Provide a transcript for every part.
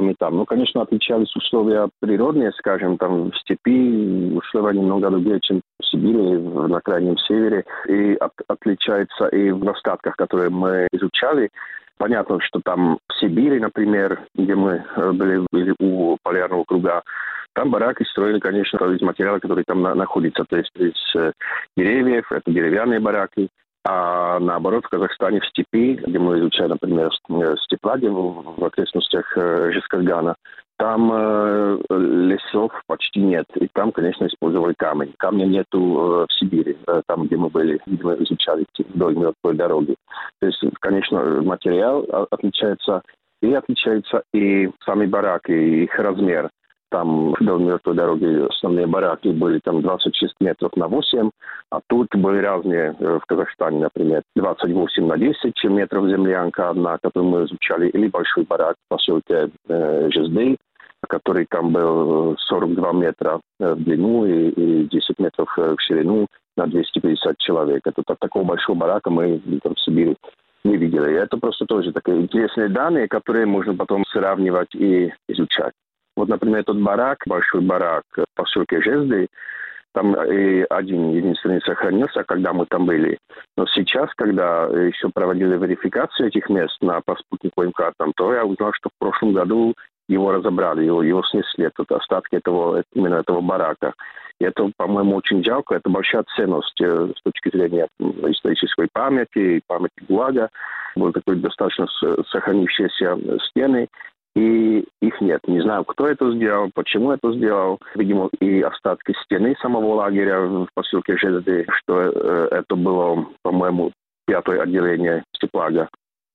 там и там. Ну, конечно, отличались условия природные, скажем, там в степи условия немного другие, чем в Сибири, на крайнем севере. И отличается и в остатках, которые мы изучали. Понятно, что там в Сибири, например, где мы были у полярного круга, там бараки строили, конечно, из материала, который там находится, то есть из деревьев, это деревянные бараки. А наоборот, в Казахстане, в степи, где мы изучаем, например, степлаги в окрестностях Жезказгана, там лесов почти нет. И там, конечно, использовали камень. Камня нету в Сибири, там, где мы были, где мы изучали вдоль мертвой дороги. То есть, конечно, материал отличается и сами бараки, и их размер. Там вдоль мертвой дороги основные бараки были там 26 метров на 8, а тут были разные в Казахстане, например, 28 на 10 метров землянка одна, которую мы изучали, или большой барак в поселке Жезды, который там был 42 метра в длину и 10 метров в ширину на 250 человек. Это такого большого барака мы там в Сибири не видели. И это просто тоже такие интересные данные, которые можно потом сравнивать и изучать. Вот, например, этот барак, большой барак в поселке Жезды, там и один единственный сохранился, когда мы там были. Но сейчас, когда еще проводили верификацию этих мест по спутниковым картам, то я узнал, что в прошлом году его разобрали, его снесли, остатки именно этого барака. И это, по-моему, очень жалко. Это большая ценность с точки зрения исторической памяти, памяти ГУЛАГа. Были такие достаточно сохранившиеся стены. И их нет. Не знаю, кто это сделал, почему это сделал. Видимо, и остатки стены самого лагеря в поселке Жезды, что это было, по-моему, 5-е отделение степлага.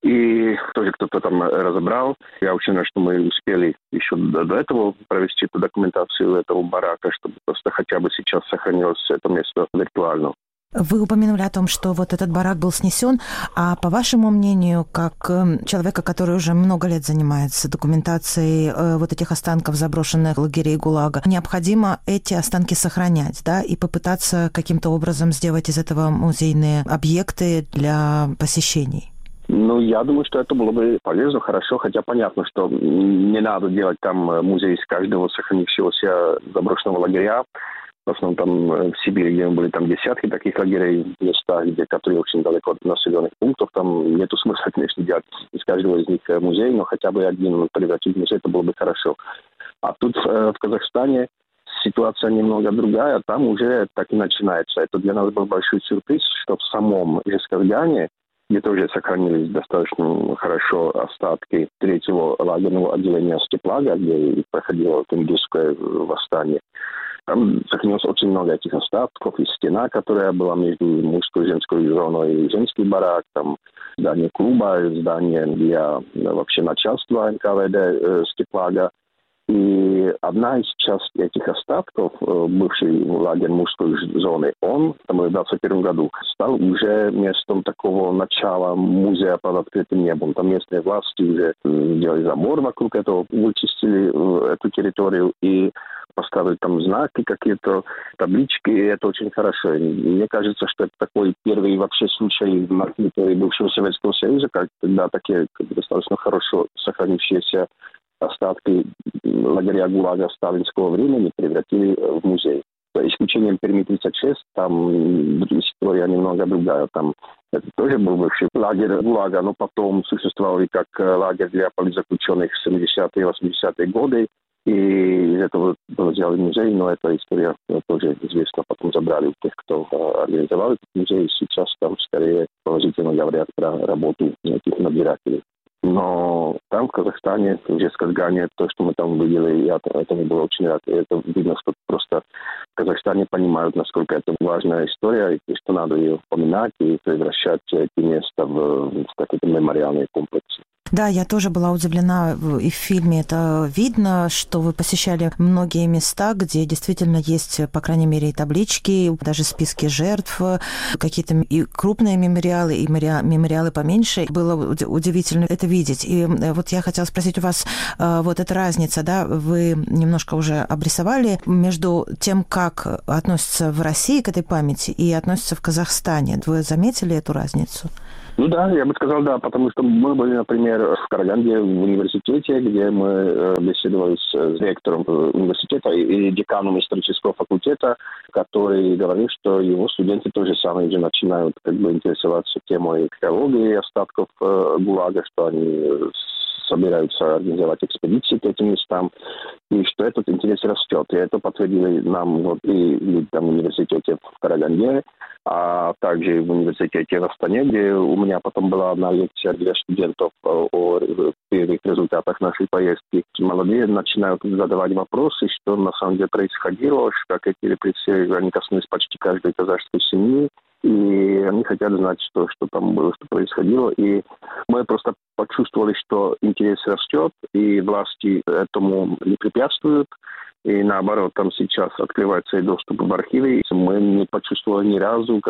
И тоже кто-то там разобрал. Я очень рад, что мы успели еще до этого провести эту документацию этого барака, чтобы просто хотя бы сейчас сохранилось это место виртуально. Вы упомянули о том, что вот этот барак был снесен, а по вашему мнению, как человека, который уже много лет занимается документацией вот этих останков заброшенных лагерей ГУЛАГа, необходимо эти останки сохранять, да, и попытаться каким-то образом сделать из этого музейные объекты для посещений? Ну, я думаю, что это было бы полезно, хорошо, хотя понятно, что не надо делать там музей из каждого сохранившегося заброшенного лагеря. В основном там в Сибири, где мы были, там десятки таких лагерей, места, которые очень далеко от населенных пунктов. Там нету смысла, конечно, делать из каждого из них музей, но хотя бы один превратить в музей, это было бы хорошо. А тут в Казахстане ситуация немного другая, там уже так и начинается. Это для нас был большой сюрприз, что в самом Жезказгане, где тоже сохранились достаточно хорошо остатки 3-го лагерного отделения степлага, где проходило Тунгусское восстание. Там сохранилось очень много этих остатков, и стена, которая была между мужской и женской зоной, и женский барак, там здание клуба, здание для вообще начальства НКВД степлага. И одна из частей этих остатков, бывший лагерь мужской зоны, он в 2021 году стал уже местом такого начала музея под открытым небом. Там местные власти уже сделали забор вокруг этого, вычистили эту территорию и поставили там знаки, какие-то таблички, и это очень хорошо. И мне кажется, что это такой первый вообще случай на территории бывшего Советского Союза, когда такие достаточно хорошо сохранившиеся остатки лагеря ГУЛАГа сталинского времени превратили в музей. За исключением Перми-36, там история немного другая. Там это тоже был бывший лагерь ГУЛАГа, но потом существовал и как лагерь для политзаключенных в 70-е и 80-е годы. И из этого был сделан музей, но эта история тоже известна. Потом забрали у тех, кто организовал этот музей. И сейчас там скорее положительно говорят про работу этих надзирателей. Но там, в Казахстане, в Жезказгане, то, что мы там видели, я этому был очень рад. И это видно, что просто в Казахстане понимают, насколько это важная история, и что надо ее упоминать и превращать эти места в какие-то мемориальные комплексы. Да, я тоже была удивлена, и в фильме это видно, что вы посещали многие места, где действительно есть, по крайней мере, и таблички, даже списки жертв, какие-то и крупные мемориалы, и мемориалы поменьше. Было удивительно это видеть. И вот я хотела спросить у вас, вот эта разница, да, вы немножко уже обрисовали между тем, как относятся в России к этой памяти и относятся в Казахстане. Вы заметили эту разницу? Ну да, я бы сказал, да, потому что мы были, например, в Караганде в университете, где мы беседовали с ректором университета и деканом исторического факультета, который говорил, что его студенты тоже самое уже начинают интересоваться темой археологии остатков ГУЛАГа, что они собираются организовать экспедиции к этим местам, и что этот интерес растет. И это подтвердили нам и там, в университете в Караганде, а также в университете в Астане, где у меня потом была одна лекция для студентов о первых результатах нашей поездки. Молодые начинают задавать вопросы, что на самом деле происходило, как эти репрессии, они коснулись почти каждой казахской семьи, и они хотят знать, что там было, что происходило. И мы просто почувствовали, что интерес растет, и власти этому не препятствуют. И наоборот, там сейчас открывается и доступ в архивы. Мы не почувствовали ни разу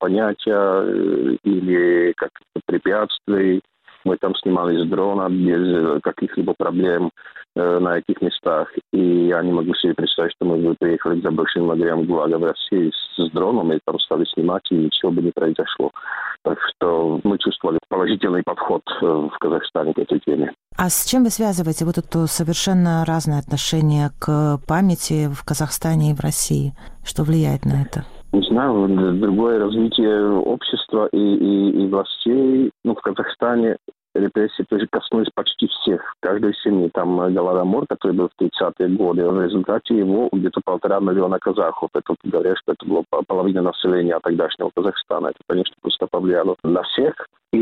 непонятия или каких-то препятствий. Мы там снимали с дрона без каких-либо проблем на этих местах. И я не могу себе представить, что мы бы приехали к заброшенным лагерям ГУЛАГа в России с дроном и там стали снимать, и ничего бы не произошло. Так что мы чувствовали положительный подход в Казахстане к этой теме. А с чем вы связываете вот это совершенно разное отношение к памяти в Казахстане и в России? Что влияет на это? Не знаю, другое развитие общества и властей. В Казахстане репрессии тоже коснулись почти всех, каждой семьи. Там Голодомор, который был в 30-е годы, в результате его где-то 1,5 миллиона казахов. Это говорят, что это была половина населения тогдашнего Казахстана. Это, конечно, просто повлияло на всех.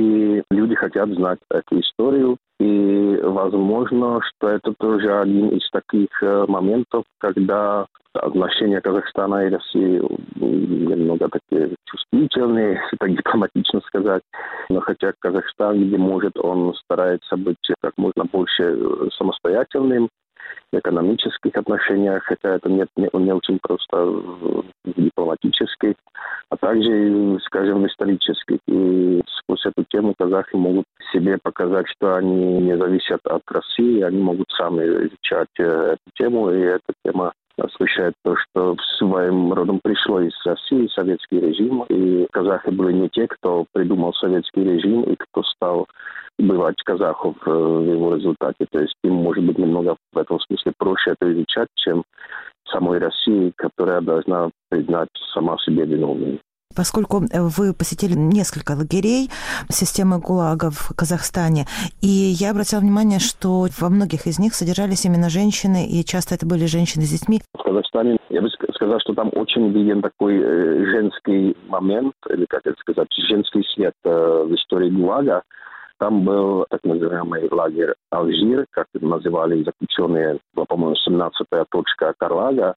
И люди хотят знать эту историю. И возможно, что это тоже один из таких моментов, когда отношения Казахстана и России немного такие чувствительные, если так дипломатично сказать. Но хотя Казахстан, где может, он старается быть как можно больше самостоятельным в экономических отношениях, хотя это не очень просто в дипломатических, а также, скажем, в исторических. И сквозь эту тему казахи могут себе показать, что они не зависят от России, они могут сами изучать эту тему, и эта тема освещает то, что своим родом пришло из России, советский режим, и казахи были не те, кто придумал советский режим и кто стал убивать казахов в его результате. То есть им, может быть, немного в этом смысле проще это изучать, чем самой России, которая должна признать сама себе виновной. Поскольку вы посетили несколько лагерей системы ГУЛАГа в Казахстане, и я обратила внимание, что во многих из них содержались именно женщины, и часто это были женщины с детьми. В Казахстане, я бы сказал, что там очень виден такой женский момент, или, как это сказать, женский след в истории ГУЛАГа. Там был так называемый лагерь Алжир, как называли заключенные, была, по-моему, 17-я точка Карлага,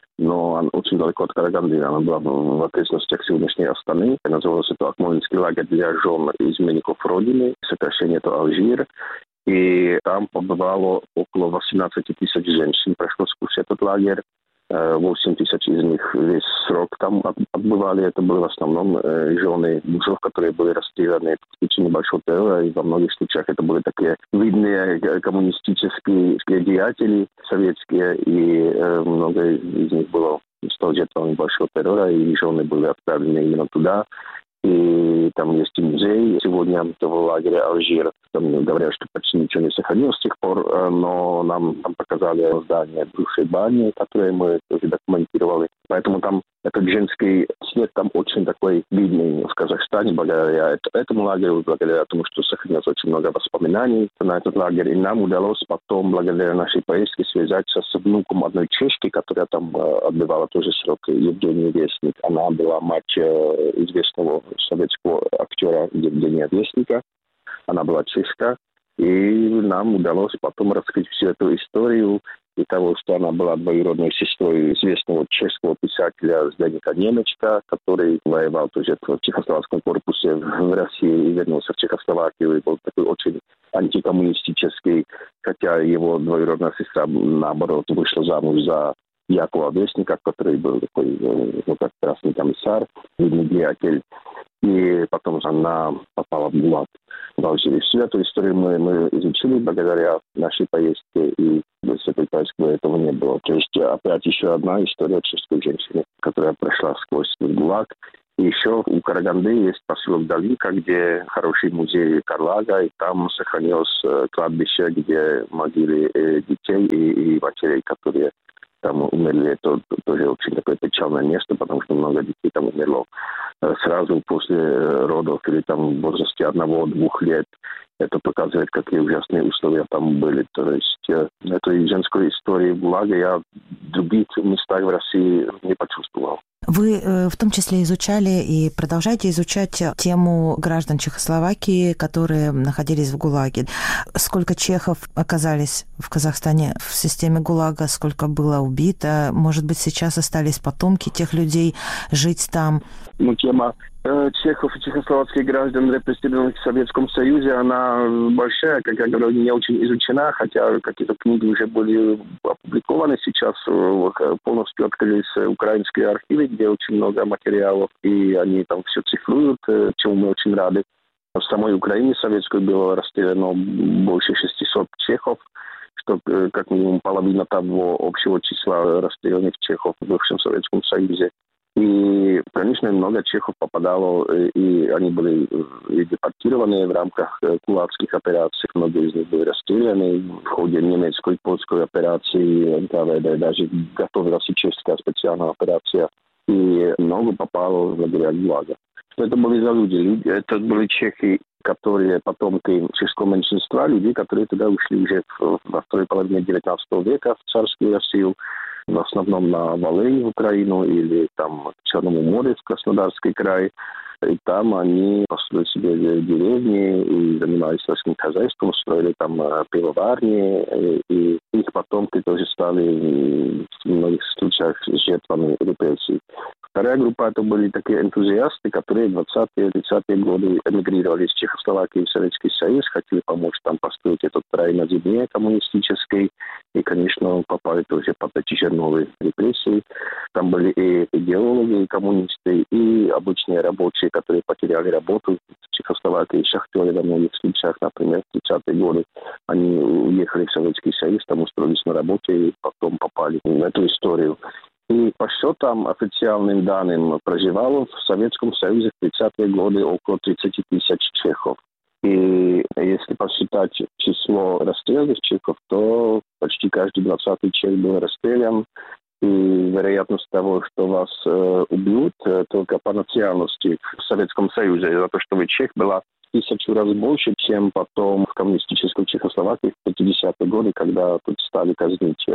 но она очень далеко от Караганды, она была в окрестностях сегодняшней Астаны. Назывался это Акмолинский лагерь для жен изменников Родины, сокращение это Алжир. И там побывало около 18 тысяч женщин, прошло сквозь этот лагерь. 8 тысяч из них весь срок там отбывали. Это были в основном жены мужев, которые были расстреляны в течение большого террора. И во многих случаях это были такие видные коммунистические деятели советские. И много из них было стало жертвами большого террора. И жены были отправлены именно туда. И там есть и музей сегодня в лагере Алжир. Там говорят, что почти ничего не сохранилось с тех пор, но нам там показали здание бывшей бани, которое мы тоже документировали. Поэтому там этот женский след там очень такой видный в Казахстане благодаря этому лагерю, благодаря тому, что сохранилось очень много воспоминаний на этот лагерь. И нам удалось потом, благодаря нашей поездке, связаться с внуком одной чешки, которая там отбывала тоже срок, Евгения Вестник. Она была мать известного советского актера Евгения Вестника. Она была чешка. И нам удалось потом раскрыть всю эту историю и того, что она была двоюродной сестрой известного чешского писателя Зdeneka Немечка, который воевал тоже в Чехословацком корпусе в России и вернулся в Чехословакию. И был такой очень антикоммунистический, хотя его двоюродная сестра, наоборот, вышла замуж за Якова Вестника, который был такой, как красный комиссар, видный деятель. И потом она попала в ГУЛАГ в Алжире. Всю эту историю мы изучили благодаря нашей поездке, и без этой поездки этого не было. То есть опять еще одна история чешской женщины, которая прошла сквозь ГУЛАГ. И И еще у Караганды есть поселок Далика, где хороший музей Карлага, и там сохранилось кладбище, где могилы детей и матерей, которые там умерли. Это тоже очень такое печальное место, потому что много детей там умерло сразу после родов или там в возрасте 1-2 лет. Это показывает, какие ужасные условия там были. То есть этой женской истории ГУЛАГа я в других местах в России не почувствовал. Вы в том числе изучали и продолжаете изучать тему граждан Чехословакии, которые находились в ГУЛАГе. Сколько чехов оказались в Казахстане в системе ГУЛАГа, сколько было убито? Может быть, сейчас остались потомки тех людей жить там? Тема чехов и чехословацких граждан, репрессированных в Советском Союзе, она большая, как я говорю, не очень изучена, хотя какие-то книги уже были опубликованы. Сейчас полностью открылись украинские архивы, где очень много материалов, и они там все цифруют, чему мы очень рады. В самой Украине советской было расстреляно больше 600 чехов, что как минимум половина того общего числа расстрелянных чехов в бывшем Советском Союзе. И, конечно, много чехов попадало, и они были депортированы в рамках кулацких операций. Многие из них были расстреляны в ходе немецкой и польской операции НКВД. Даже готовилась и чешская специальная операция. И много попало в лагеря ГУЛАГа. Что это были за люди? Это были чехи, которые потомки чешского меньшинства, люди, которые туда ушли уже во второй половине XIX века в царскую Россию. В основном на Волынь, в Украину, или там в Черном море, в Краснодарский край. И там они построили себе деревни и занимались сельским хозяйством, строили там пивоварни. И их потомки тоже стали в многих случаях жертвами репрессий. Вторая группа это были такие энтузиасты, которые в 20-е, 30-е годы эмигрировали из Чехословакии в Советский Союз, хотели помочь там построить этот край на земле коммунистической. И, конечно, попали тоже под эти же новые репрессии. Там были и идеологи, и коммунисты, и обычные рабочие, которые потеряли работу в Чехословакии, шахтеры во многих случаях, например, в 30-е годы. Они уехали в Советский Союз, там устроились на работе и потом попали в эту историю. И по счетам, официальным данным, проживало в Советском Союзе в 30-е годы около 30 тысяч чехов. И если посчитать число расстрелянных чехов, то почти каждый 20-й чех был расстрелян. И вероятность того, что вас убьют, только по национальности в Советском Союзе, за то, что вы чех, была в 1000 раз больше, чем потом в коммунистической Чехословакии в 50-е годы, когда тут стали казнить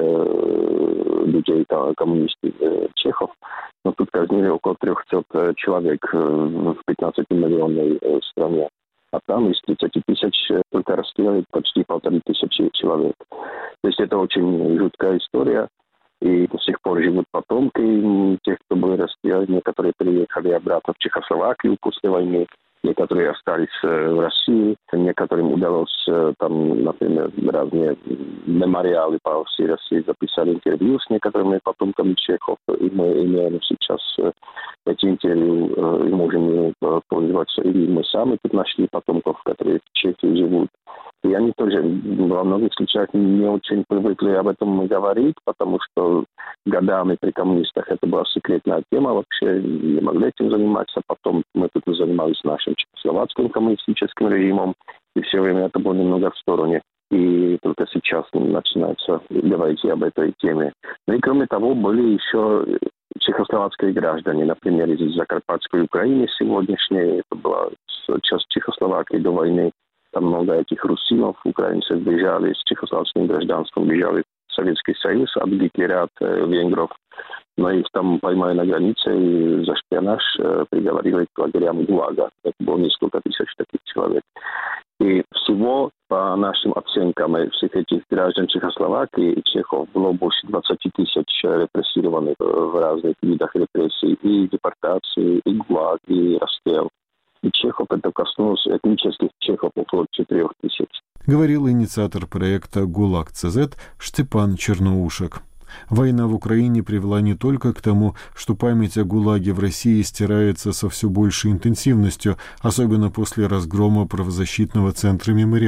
людей, коммунистов, чехов. Но тут казнили около 300 человек в 15-миллионной стране. А там из 30 тысяч только расстреляли почти 1500 человек. То есть это очень жуткая история. И до сих пор живут потомки тех, кто был расстрелян. Некоторые приехали обратно в Чехословакию после войны. Некоторые остались в России, некоторым удалось, там, например, разные мемориалы по всей России записали интервью с некоторыми потомками чехов, и мы имеем сейчас эти интервью и можем пользоваться. Или мы сами тут нашли потомков, которые в Чехии живут. И они тоже во многих случаях не очень привыкли об этом говорить, потому что годами при коммунистах это была секретная тема, вообще не могли этим заниматься. Потом мы тут занимались нашим чехословацким коммунистическим режимом, и все время это было немного в стороне. И только сейчас начинается говорить об этой теме. Ну и кроме того, были еще чехословацкие граждане, например, из Закарпатской Украины сегодняшней, это была часть Чехословакии до войны. Там много этих русинов, украинцев бежали с чехословацким гражданством, бежали в Советский Союз от Гитлера, от венгров. Но их там поймали на границе и за шпионаж приговорили к лагерям ГУЛАГа. Это было несколько тысяч таких человек. И всего, по нашим оценкам, всех этих граждан Чехословакии и чехов было больше 20 тысяч репрессированных в разных видах репрессий. И депортации, и ГУЛАГ, и расстрел. И чехов это коснулось этнических чехов около 4000. Говорил инициатор проекта ГУЛАГ-ЦЗ Штепан Черноушек. Война в Украине привела не только к тому, что память о ГУЛАГе в России стирается со все большей интенсивностью, особенно после разгрома правозащитного центра «Мемориал»,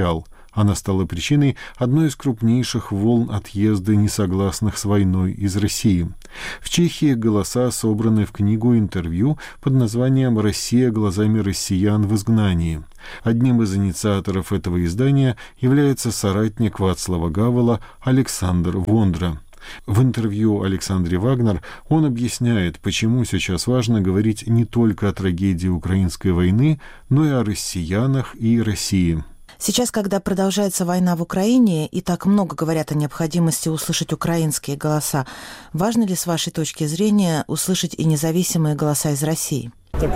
Она стала причиной одной из крупнейших волн отъезда несогласных с войной из России. В Чехии голоса собраны в книгу интервью под названием «Россия глазами россиян в изгнании». Одним из инициаторов этого издания является соратник Вацлава Гавела Александр Вондра. В интервью Александре Вагнер он объясняет, почему сейчас важно говорить не только о трагедии украинской войны, но и о россиянах и России. Сейчас, когда продолжается война в Украине, и так много говорят о необходимости услышать украинские голоса, важно ли, с вашей точки зрения, услышать и независимые голоса из России?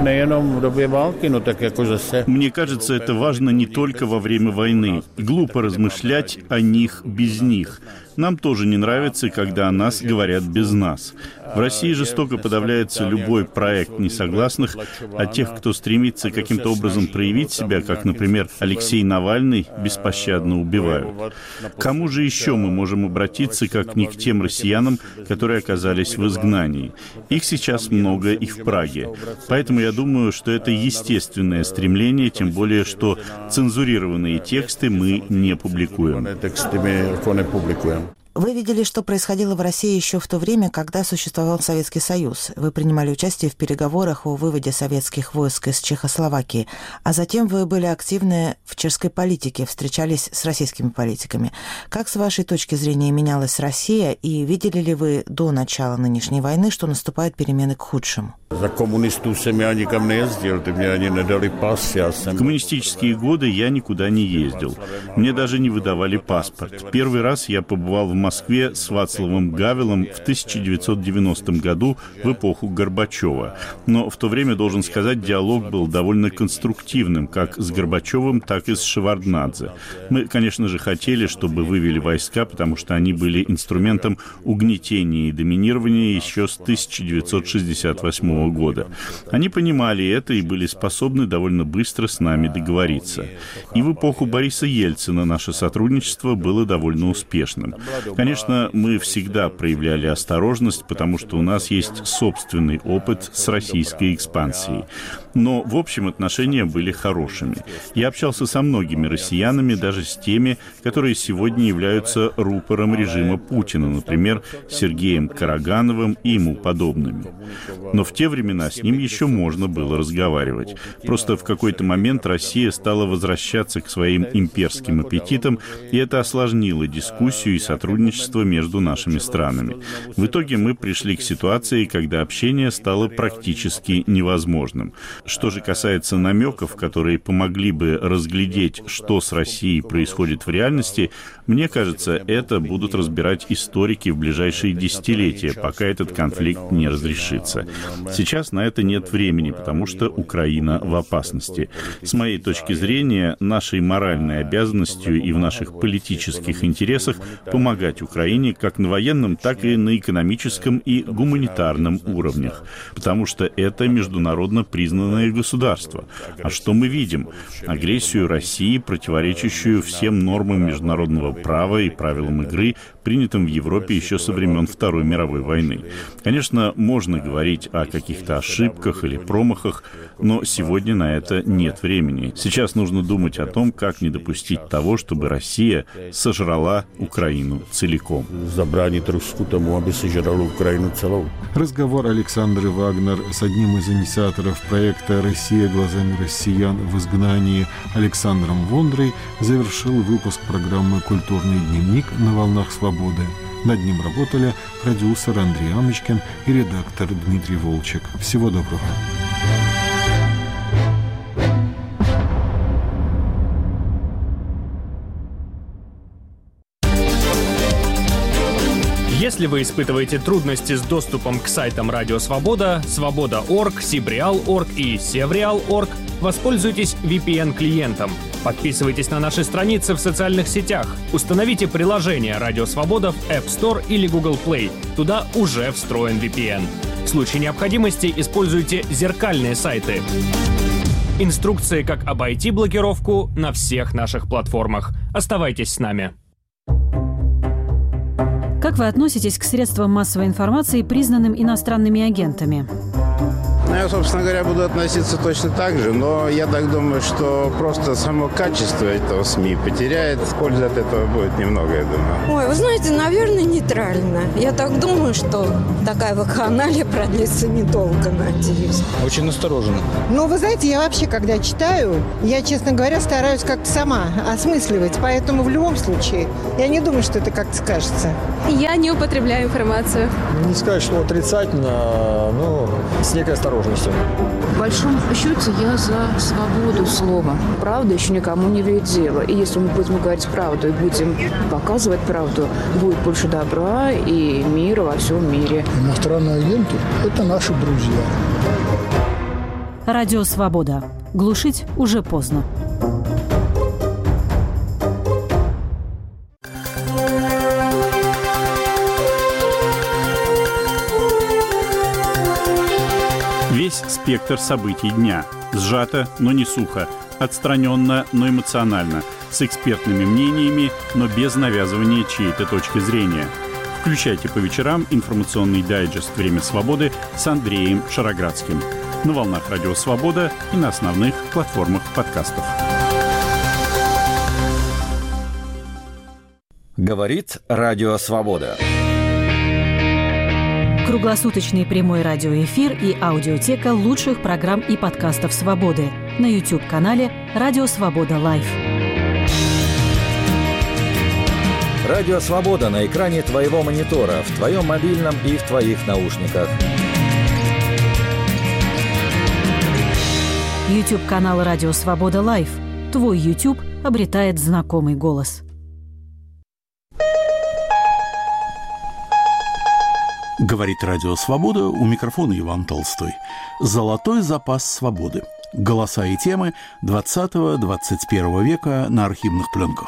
Мне кажется, это важно не только во время войны. Глупо размышлять о них без них. Нам тоже не нравится, когда о нас говорят без нас. В России жестоко подавляется любой проект несогласных, а тех, кто стремится каким-то образом проявить себя, как, например, Алексей Навальный, беспощадно убивают. К кому же еще мы можем обратиться, как не к тем россиянам, которые оказались в изгнании? Их сейчас много и в Праге. Поэтому я думаю, что это естественное стремление, тем более, что цензурированные тексты мы не публикуем. Вы видели, что происходило в России еще в то время, когда существовал Советский Союз. Вы принимали участие в переговорах о выводе советских войск из Чехословакии, а затем вы были активны в чешской политике, встречались с российскими политиками. Как, с вашей точки зрения, менялась Россия, и видели ли вы до начала нынешней войны, что наступают перемены к худшему? В коммунистические годы я никуда не ездил. Мне даже не выдавали паспорт. Первый раз я побывал в Москве с Вацлавом Гавелом в 1990 году в эпоху Горбачева. Но в то время, должен сказать, диалог был довольно конструктивным, как с Горбачевым, так и с Шеварднадзе. Мы, конечно же, хотели, чтобы вывели войска, потому что они были инструментом угнетения и доминирования еще с 1968 года. Они понимали это и были способны довольно быстро с нами договориться. И в эпоху Бориса Ельцина наше сотрудничество было довольно успешным. Конечно, мы всегда проявляли осторожность, потому что у нас есть собственный опыт с российской экспансией. Но, в общем, отношения были хорошими. Я общался со многими россиянами, даже с теми, которые сегодня являются рупором режима Путина, например, Сергеем Карагановым и ему подобными. Но в те времена с ним еще можно было разговаривать. Просто в какой-то момент Россия стала возвращаться к своим имперским аппетитам, и это осложнило дискуссию и сотрудничество между нашими странами. В итоге мы пришли к ситуации, когда общение стало практически невозможным. Что же касается намеков, которые помогли бы разглядеть, что с Россией происходит в реальности, мне кажется, это будут разбирать историки в ближайшие десятилетия, пока этот конфликт не разрешится. Сейчас на это нет времени, потому что Украина в опасности. С моей точки зрения, нашей моральной обязанностью и в наших политических интересах помогать Украине как на военном, так и на экономическом и гуманитарном уровнях, потому что это международно признанное государство. А что мы видим? Агрессию России, противоречащую всем нормам международного права и правилам игры, принятым в Европе еще со времен Второй мировой войны. Конечно, можно говорить о каких-то ошибках или промахах, но сегодня на это нет времени. Сейчас нужно думать о том, как не допустить того, чтобы Россия сожрала Украину целиком. Забранить Руску тому, aby сожрала Украину целиком. Разговор Александры Вагнер с одним из инициаторов проекта «Россия глазами россиян в изгнании» Александром Вондрой завершил выпуск программы «Культурный дневник» на волнах свободы. Над ним работали продюсер Андрей Амочкин и редактор Дмитрий Волчек. Всего доброго. Если вы испытываете трудности с доступом к сайтам Радио Свобода, Свобода.орг, Сибреал.орг и Севреал.орг, воспользуйтесь VPN-клиентом. Подписывайтесь на наши страницы в социальных сетях. Установите приложение Радио Свобода в App Store или Google Play. Туда уже встроен VPN. В случае необходимости используйте зеркальные сайты. Инструкции, как обойти блокировку, на всех наших платформах. Оставайтесь с нами. Как вы относитесь к средствам массовой информации, признанным иностранными агентами? Я, собственно говоря, буду относиться точно так же, но я так думаю, что просто само качество этого СМИ потеряет. Пользы от этого будет немного, я думаю. Ой, вы знаете, наверное, нейтрально. Я так думаю, что такая вакханалия продлится недолго, надеюсь. Очень настороженно. Ну, вы знаете, я вообще, когда читаю, я, честно говоря, стараюсь как-то сама осмысливать. Поэтому в любом случае, я не думаю, что это как-то скажется. Я не употребляю информацию. Не сказать, что отрицательно, но с некой осторожностью. В большом счете я за свободу слова. Правда еще никому не вредила. И если мы будем говорить правду и будем показывать правду, будет больше добра и мира во всем мире. Иностранные агенты – это наши друзья. Радио «Свобода». Глушить уже поздно. Весь спектр событий дня. Сжато, но не сухо. Отстраненно, но эмоционально. С экспертными мнениями, но без навязывания чьей-то точки зрения. Включайте по вечерам информационный дайджест «Время свободы» с Андреем Шароградским. На волнах Радио Свобода и на основных платформах подкастов. Говорит Радио Свобода. Круглосуточный прямой радиоэфир и аудиотека лучших программ и подкастов «Свободы» на YouTube-канале «Радио Свобода Лайв». Радио Свобода на экране твоего монитора, в твоем мобильном и в твоих наушниках. YouTube-канал «Радио Свобода Лайв». Твой YouTube обретает знакомый голос. Говорит Радио Свобода, у микрофона Иван Толстой. Золотой запас свободы. Голоса и темы 20-21 века на архивных пленках.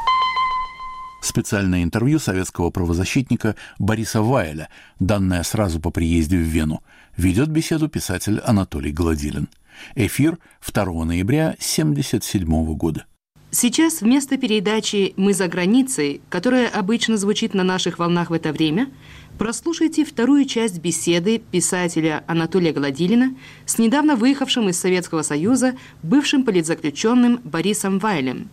Специальное интервью советского правозащитника Бориса Вайля, данное сразу по приезде в Вену. Ведет беседу писатель Анатолий Гладилин. Эфир 2 ноября 1977 года. Сейчас вместо передачи «Мы за границей», которая обычно звучит на наших волнах в это время, прослушайте вторую часть беседы писателя Анатолия Гладилина с недавно выехавшим из Советского Союза бывшим политзаключенным Борисом Вайлем.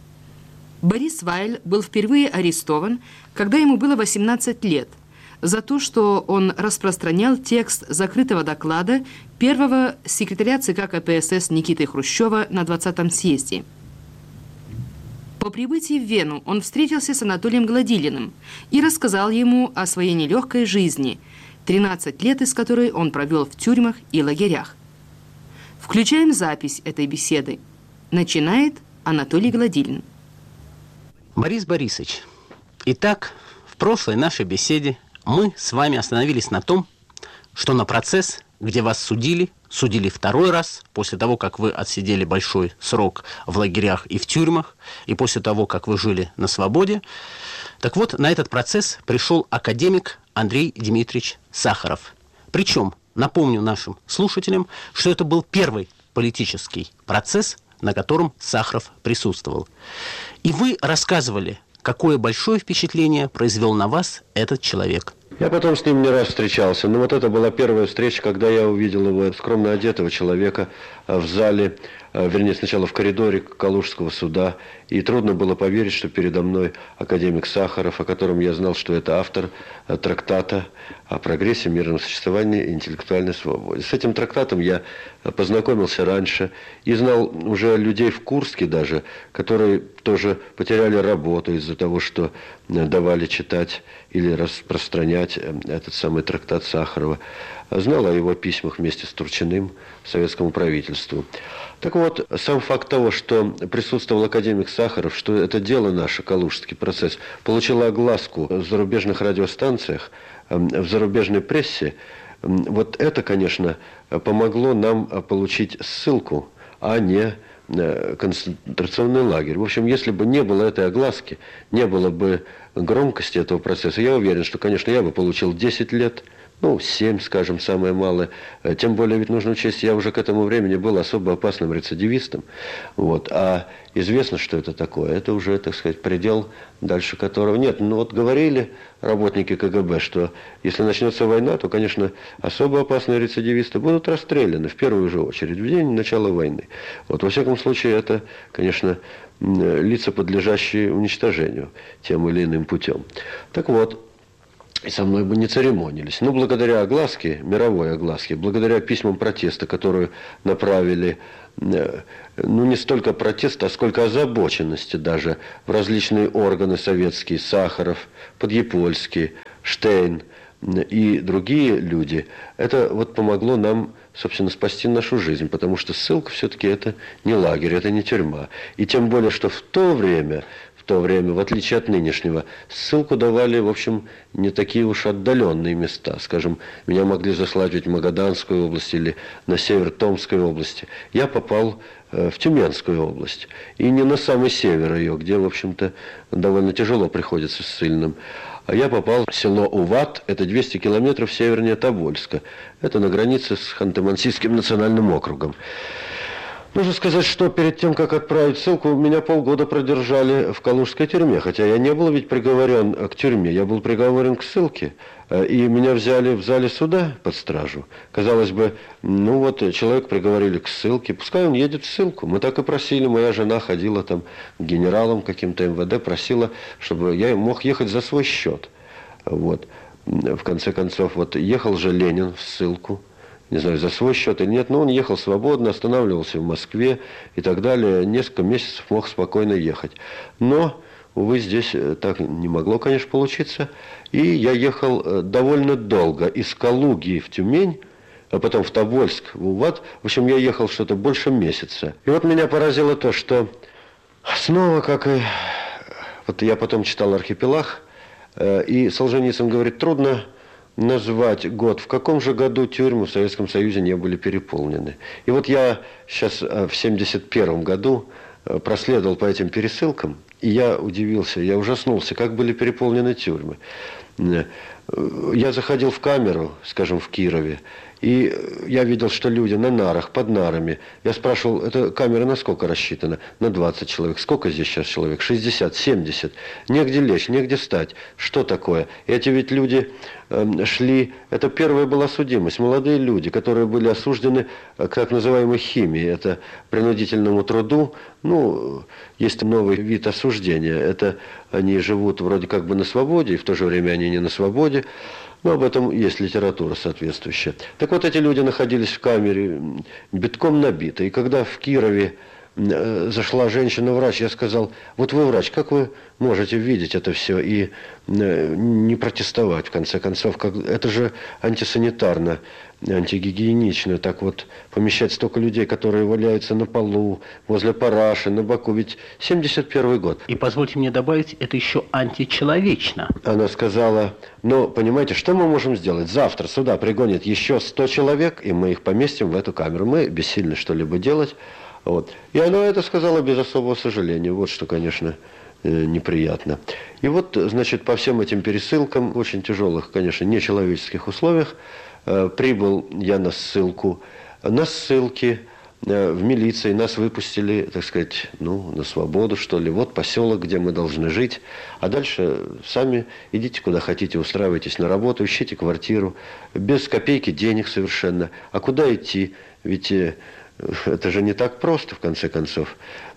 Борис Вайль был впервые арестован, когда ему было 18 лет, за то, что он распространял текст закрытого доклада первого секретаря ЦК КПСС Никиты Хрущева на 20-м съезде. По прибытии в Вену он встретился с Анатолием Гладилиным и рассказал ему о своей нелегкой жизни, 13 лет из которой он провел в тюрьмах и лагерях. Включаем запись этой беседы. Начинает Анатолий Гладилин. Борис Борисович, итак, в прошлой нашей беседе мы с вами остановились на том, что на процесс, где вас судили второй раз, после того, как вы отсидели большой срок в лагерях и в тюрьмах, и после того, как вы жили на свободе. Так вот, на этот процесс пришел академик Андрей Дмитриевич Сахаров. Причем, напомню нашим слушателям, что это был первый политический процесс, на котором Сахаров присутствовал. И вы рассказывали, какое большое впечатление произвел на вас этот человек. Я потом с ним не раз встречался, но вот это была первая встреча, когда я увидел его скромно одетого человека в зале, вернее, сначала в коридоре Калужского суда, и трудно было поверить, что передо мной академик Сахаров, о котором я знал, что это автор трактата о прогрессе, мирном существовании и интеллектуальной свободе. С этим трактатом я познакомился раньше и знал уже людей в Курске даже, которые тоже потеряли работу из-за того, что давали читать или распространять этот самый трактат Сахарова. Знал о его письмах вместе с Турчиным советскому правительству. Так вот, сам факт того, что присутствовал академик Сахаров, что это дело наше, Калужский процесс, получило огласку в зарубежных радиостанциях, в зарубежной прессе, вот это, конечно, помогло нам получить ссылку, а не концентрационный лагерь. В общем, если бы не было этой огласки, не было бы громкости этого процесса, я уверен, что, конечно, я бы получил 10 лет, 7, скажем, самое малое. Тем более, ведь нужно учесть, я уже к этому времени был особо опасным рецидивистом. А известно, что это такое. Это уже, так сказать, предел, дальше которого нет. Говорили работники КГБ, что если начнется война, то, конечно, особо опасные рецидивисты будут расстреляны в первую же очередь, в день начала войны. Во всяком случае, это, конечно, лица, подлежащие уничтожению тем или иным путем. Так вот, и со мной бы не церемонились. Благодаря огласке, мировой огласке, благодаря письмам протеста, которые направили, не столько протеста, а сколько озабоченности даже в различные органы советские, Сахаров, Подъепольский, Штейн и другие люди, это помогло нам, собственно, спасти нашу жизнь, потому что ссылка все-таки это не лагерь, это не тюрьма. И тем более, что в то время, в отличие от нынешнего, ссылку давали, в общем, не такие уж отдаленные места. Скажем, меня могли заслать ведь в Магаданскую область или на север Томской области. Я попал в Тюменскую область. И не на самый север ее, где, в общем-то, довольно тяжело приходится ссыльным. А я попал в село Уват, это 200 километров севернее Тобольска. Это на границе с Ханты-Мансийским национальным округом. Нужно сказать, что перед тем, как отправить ссылку, меня полгода продержали в калужской тюрьме. Хотя я не был ведь приговорен к тюрьме, я был приговорен к ссылке. И меня взяли в зале суда под стражу. Казалось бы, человек приговорили к ссылке, пускай он едет в ссылку. Мы так и просили, моя жена ходила там к генералам каким-то МВД, просила, чтобы я мог ехать за свой счет. В конце концов, ехал же Ленин в ссылку. Не знаю, за свой счет или нет, но он ехал свободно, останавливался в Москве и так далее. Несколько месяцев мог спокойно ехать. Но, увы, здесь так не могло, конечно, получиться. И я ехал довольно долго из Калуги в Тюмень, а потом в Тобольск, в Уват. В общем, я ехал что-то больше месяца. И меня поразило то, что снова, как и... я потом читал «Архипелаг», и Солженицын говорит, трудно назвать год, в каком же году тюрьмы в Советском Союзе не были переполнены. И я сейчас в 1971 году проследовал по этим пересылкам, и я удивился, я ужаснулся, как были переполнены тюрьмы. Я заходил в камеру, скажем, в Кирове, и я видел, что люди на нарах, под нарами. Я спрашивал, эта камера на сколько рассчитана? На 20 человек. Сколько здесь сейчас человек? 60, 70. Негде лечь, негде стать. Что такое? Эти ведь люди шли... Это первая была судимость. Молодые люди, которые были осуждены к так называемой химии. Это принудительному труду. Есть новый вид осуждения. Это они живут вроде как бы на свободе, и в то же время они не на свободе. Об этом есть литература соответствующая. Так эти люди находились в камере, битком набитой. И когда в Кирове зашла женщина-врач, я сказал, вы врач, как вы можете видеть это все и не протестовать, в конце концов? Это же антисанитарно, антигигиенично, так помещать столько людей, которые валяются на полу, возле параши, на боку. Ведь 71 год. И позвольте мне добавить, это еще античеловечно. Она сказала, понимаете, что мы можем сделать? Завтра сюда пригонят еще 100 человек, и мы их поместим в эту камеру. Мы бессильны что-либо делать. И она это сказала без особого сожаления. Что, конечно, неприятно. И значит, по всем этим пересылкам, в очень тяжелых, конечно, нечеловеческих условиях, прибыл я на ссылку. На ссылке в милиции нас выпустили, так сказать, на свободу, что ли. Поселок, где мы должны жить. А дальше сами идите куда хотите, устраивайтесь на работу, ищите квартиру. Без копейки денег совершенно. А куда идти? Ведь... это же не так просто, в конце концов.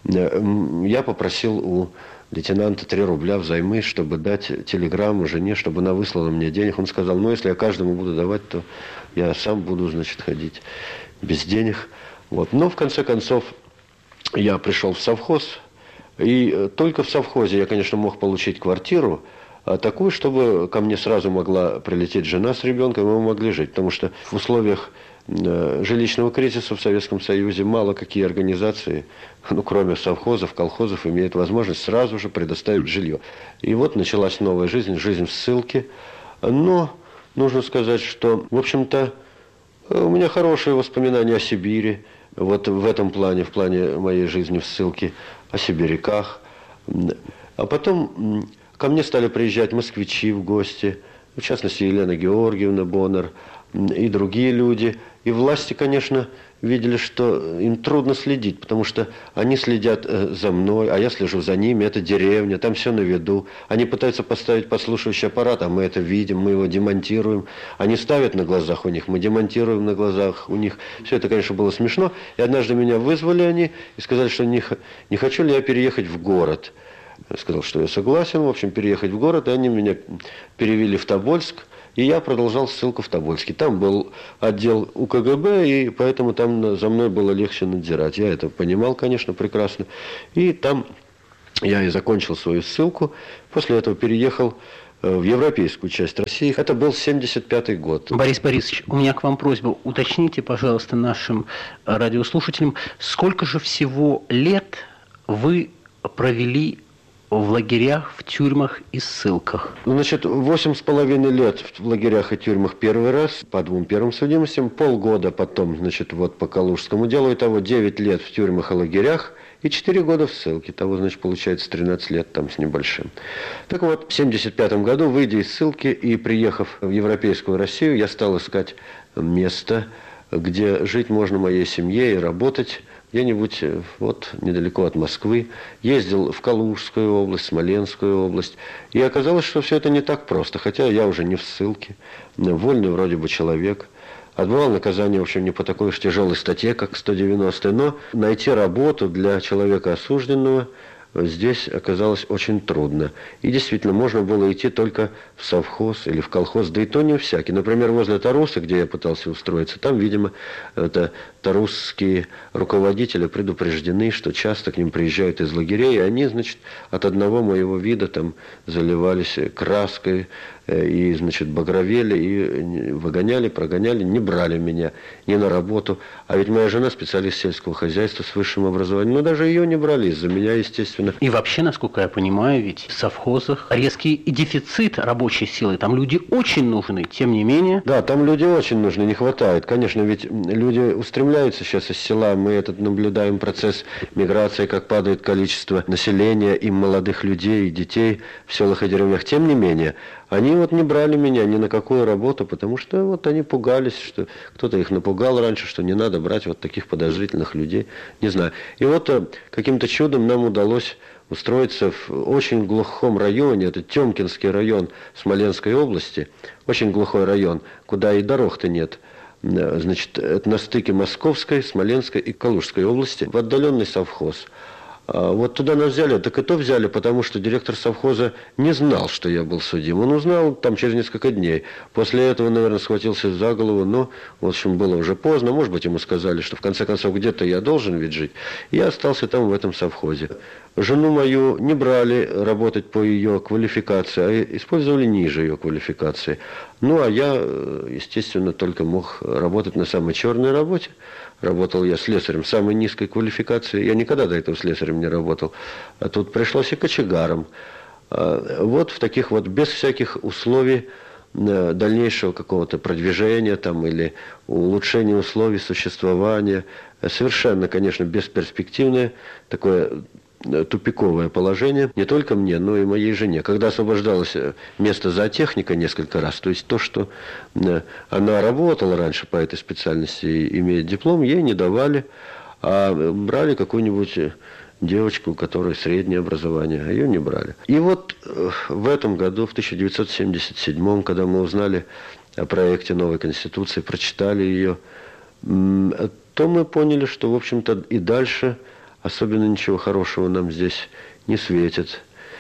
Я попросил у лейтенанта 3 рубля взаймы, чтобы дать телеграмму жене, чтобы она выслала мне денег. Он сказал, если я каждому буду давать, то я сам буду, ходить без денег. Но, в конце концов, я пришел в совхоз, и только в совхозе я, конечно, мог получить квартиру, такую, чтобы ко мне сразу могла прилететь жена с ребенком, и мы могли жить. Потому что в условиях жилищного кризиса в Советском Союзе мало какие организации, кроме совхозов, колхозов, имеют возможность сразу же предоставить жилье. И началась новая жизнь, жизнь в ссылке. Но нужно сказать, что, в общем-то, у меня хорошие воспоминания о Сибири, в этом плане, в плане моей жизни в ссылке, о сибиряках. А потом ко мне стали приезжать москвичи в гости, в частности, Елена Георгиевна Боннер и другие люди. И власти, конечно, видели, что им трудно следить, потому что они следят за мной, а я слежу за ними. Это деревня, там все на виду. Они пытаются поставить подслушивающий аппарат, а мы это видим, мы его демонтируем. Они ставят на глазах у них, мы демонтируем на глазах у них. Все это, конечно, было смешно. И однажды меня вызвали они и сказали, что не хочу ли я переехать в город. Я сказал, что я согласен, в общем, переехать в город. И они меня перевели в Тобольск. И я продолжал ссылку в Тобольске. Там был отдел УКГБ, и поэтому там за мной было легче надзирать. Я это понимал, конечно, прекрасно. И там я и закончил свою ссылку. После этого переехал в европейскую часть России. Это был 1975 год. Борис Борисович, у меня к вам просьба. Уточните, пожалуйста, нашим радиослушателям, сколько же всего лет вы провели в лагерях, в тюрьмах и ссылках? Значит, 8,5 лет в лагерях и тюрьмах первый раз, по 2 первым судимостям, полгода потом, значит, вот по Калужскому делу, итого 9 лет в тюрьмах и лагерях, и 4 года в ссылке. Того, значит, получается 13 лет там с небольшим. Так вот, в 1975 году, выйдя из ссылки и приехав в европейскую Россию, я стал искать место, где жить можно моей семье и работать, где-нибудь вот недалеко от Москвы. Ездил в Калужскую область, Смоленскую область. И оказалось, что все это не так просто. Хотя я уже не в ссылке, вольный вроде бы человек. Отбывал наказание, в общем, не по такой уж тяжелой статье, как 190-й. Но найти работу для человека осужденного здесь оказалось очень трудно. И действительно, можно было идти только в совхоз или в колхоз, да и то не всякий. Например, возле Таруса, где я пытался устроиться, там, видимо, это тарусские руководители предупреждены, что часто к ним приезжают из лагерей, и они, значит, от одного моего вида там заливались краской, и, значит, багровели, и выгоняли, прогоняли, не брали меня ни на работу. А ведь моя жена специалист сельского хозяйства с высшим образованием, но даже ее не брали из-за меня, естественно. И вообще, насколько я понимаю, ведь в совхозах резкий дефицит рабочей силы, там люди очень нужны, тем не менее. Да, там люди очень нужны, не хватает. Конечно, ведь люди устремляются сейчас из села, мы этот наблюдаем процесс миграции, как падает количество населения, и молодых людей, и детей в селах и деревнях. Тем не менее, они вот не брали меня ни на какую работу, потому что вот они пугались, что кто-то их напугал раньше, что не надо брать вот таких подозрительных людей, не знаю. И вот каким-то чудом нам удалось устроиться в очень глухом районе, это Тёмкинский район Смоленской области, очень глухой район, куда и дорог-то нет. Значит, это на стыке Московской, Смоленской и Калужской области, в отдаленный совхоз. Вот туда нас взяли, так и то взяли, потому что директор совхоза не знал, что я был судим. Он узнал там через несколько дней. После этого, наверное, схватился за голову, но, в общем, было уже поздно. Может быть, ему сказали, что в конце концов где-то я должен ведь жить. И я остался там в этом совхозе. Жену мою не брали работать по ее квалификации, а использовали ниже ее квалификации. Ну, а я, естественно, только мог работать на самой черной работе. Работал я слесарем самой низкой квалификации. Я никогда до этого слесарем не работал. А тут пришлось и кочегаром. Вот в таких вот, без всяких условий дальнейшего какого-то продвижения там, или улучшения условий существования. Совершенно, конечно, бесперспективное такое тупиковое положение не только мне, но и моей жене. Когда освобождалось место зоотехника несколько раз, то есть то, что она работала раньше по этой специальности и имеет диплом, ей не давали, а брали какую-нибудь девочку, у которой среднее образование, а ее не брали. И вот в этом году, в 1977, когда мы узнали о проекте новой Конституции, прочитали ее, то мы поняли, что, в общем-то, и дальше особенно ничего хорошего нам здесь не светит.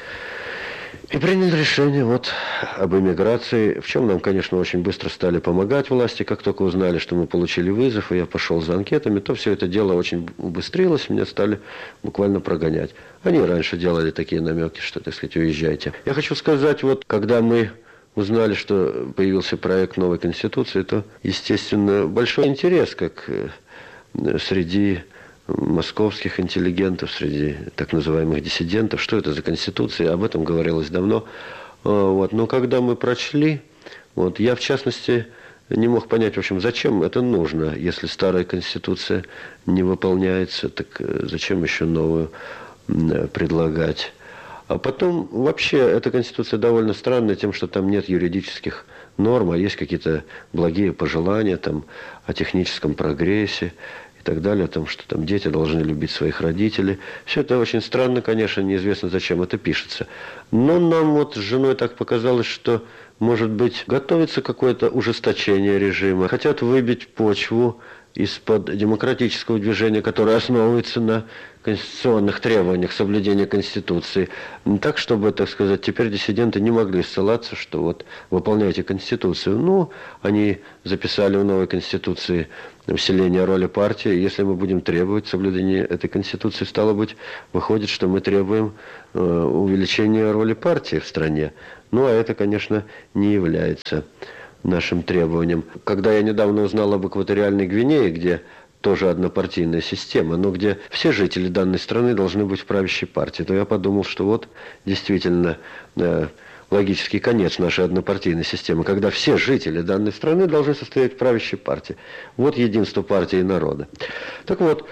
И приняли решение вот об эмиграции, в чем нам, конечно, очень быстро стали помогать власти. Как только узнали, что мы получили вызов, и я пошел за анкетами, то все это дело очень убыстрилось, меня стали буквально прогонять. Они раньше делали такие намеки, что, так сказать, уезжайте. Я хочу сказать, вот когда мы узнали, что появился проект новой Конституции, то, естественно, большой интерес, как среди московских интеллигентов, среди так называемых диссидентов, что это за конституция, об этом говорилось давно. Вот. Но когда мы прочли, вот, я в частности не мог понять, в общем, зачем это нужно, если старая конституция не выполняется, так зачем еще новую предлагать. А потом, вообще, эта Конституция довольно странная тем, что там нет юридических норм, а есть какие-то благие пожелания там, о техническом прогрессе и так далее, о том, что там дети должны любить своих родителей. Все это очень странно, конечно, неизвестно, зачем это пишется. Но нам вот с женой так показалось, что, может быть, готовится какое-то ужесточение режима. Хотят выбить почву из-под демократического движения, которое основывается на конституционных требованиях соблюдения Конституции. Так, чтобы, так сказать, теперь диссиденты не могли ссылаться, что вот выполняйте Конституцию. Ну, они записали в новой Конституции усиление роли партии. Если мы будем требовать соблюдения этой Конституции, стало быть, выходит, что мы требуем увеличения роли партии в стране. Ну, а это, конечно, не является нашим требованиям. Когда я недавно узнал об экваториальной Гвинее, где тоже однопартийная система, но где все жители данной страны должны быть в правящей партии, то я подумал, что вот действительно логический конец нашей однопартийной системы, когда все жители данной страны должны состоять в правящей партии. Вот единство партии и народа. Так вот,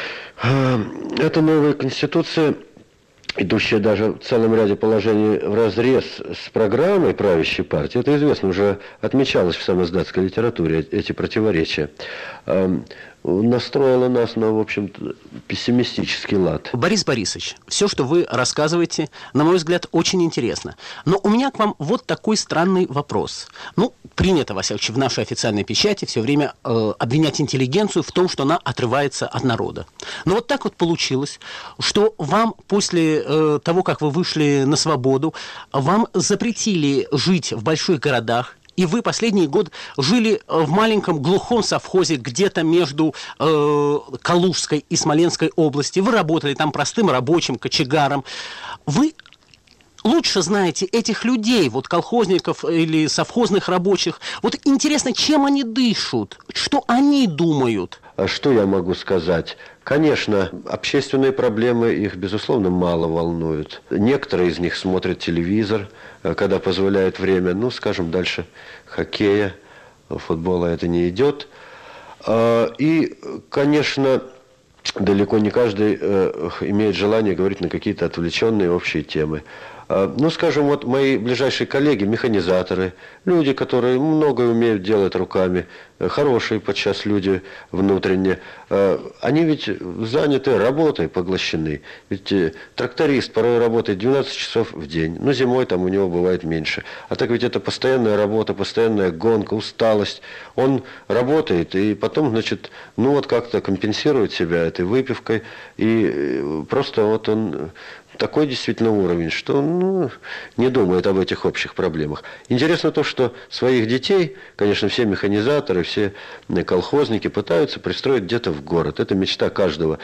эта новая конституция, идущая даже в целом ряде положений вразрез с программой правящей партии, это известно, уже отмечалось в самоздатской литературе, эти противоречия, настроила нас на, в общем-то, пессимистический лад. Борис Борисович, все, что вы рассказываете, на мой взгляд, очень интересно. Но у меня к вам вот такой странный вопрос. Ну, принято, во всяком случае, в нашей официальной печати все время обвинять интеллигенцию в том, что она отрывается от народа. Но вот так вот получилось, что вам после того, как вы вышли на свободу, вам запретили жить в больших городах, и вы последний год жили в маленьком глухом совхозе где-то между Калужской и Смоленской области. Вы работали там простым рабочим, кочегаром. Вы лучше знаете этих людей, вот колхозников или совхозных рабочих. Вот интересно, чем они дышат, что они думают? А что я могу сказать? Конечно, общественные проблемы их, безусловно, мало волнуют. Некоторые из них смотрят телевизор, когда позволяет время, ну, скажем, дальше хоккея, футбола это не идет. И, конечно, далеко не каждый имеет желание говорить на какие-то отвлеченные общие темы. Ну, скажем, вот мои ближайшие коллеги, механизаторы, люди, которые многое умеют делать руками, хорошие подчас люди внутренне, они ведь заняты работой, поглощены. Ведь тракторист порой работает 12 часов в день, но зимой там у него бывает меньше. А так ведь это постоянная работа, постоянная гонка, усталость. Он работает и потом, значит, ну вот как-то компенсирует себя этой выпивкой, и просто вот он... Такой действительно уровень, что он не думает об этих общих проблемах. Интересно то, что своих детей, конечно, все механизаторы, все колхозники пытаются пристроить где-то в город. Это мечта каждого.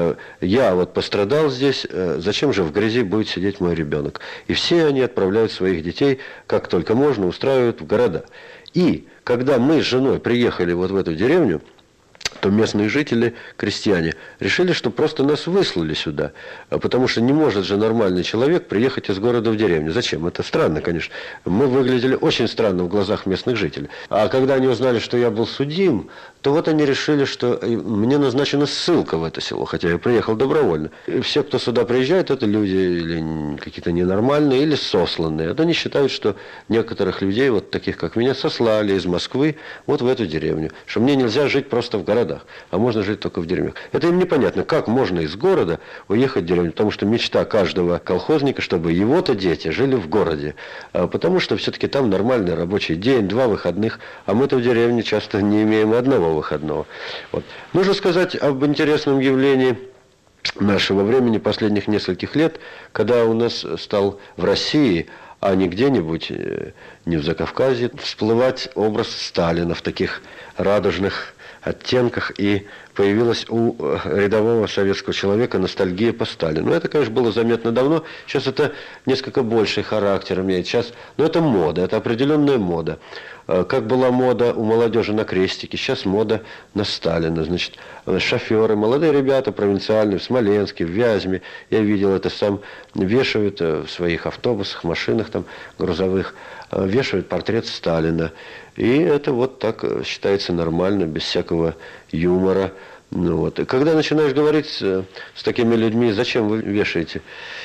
Я вот пострадал здесь, зачем же в грязи будет сидеть мой ребенок? И все они отправляют своих детей, как только можно, устраивают в города. И когда мы с женой приехали вот в эту деревню, то местные жители, крестьяне, решили, что просто нас выслали сюда. Потому что не может же нормальный человек приехать из города в деревню. Зачем? Это странно, конечно. Мы выглядели очень странно в глазах местных жителей. А когда они узнали, что я был судим, то вот они решили, что мне назначена ссылка в это село, хотя я приехал добровольно. И все, кто сюда приезжает, это люди или какие-то ненормальные, или сосланные. Вот они считают, что некоторых людей, вот таких как меня, сослали из Москвы вот в эту деревню. Что мне нельзя жить просто в городах, а можно жить только в деревнях. Это им непонятно, как можно из города уехать в деревню, потому что мечта каждого колхозника, чтобы его-то дети жили в городе. Потому что все-таки там нормальный рабочий день, 2 выходных, а мы-то в деревне часто не имеем и одного выходного. Вот. Нужно сказать об интересном явлении нашего времени, последних нескольких лет, когда у нас стал в России, а не где-нибудь, не в Закавказье, всплывать образ Сталина в таких радужных оттенках, и появилась у рядового советского человека ностальгия по Сталину. Это, конечно, было заметно давно. Сейчас это несколько больший характер имеет. Сейчас, но это мода, это определенная мода. Как была мода у молодежи на крестике, сейчас мода на Сталина. Значит, шоферы, молодые ребята провинциальные, в Смоленске, в Вязьме, я видел это сам, вешают в своих автобусах, машинах там грузовых, вешают портрет Сталина. И это вот так считается нормально, без всякого юмора. Ну, вот. И когда начинаешь говорить с такими людьми, зачем вы вешаете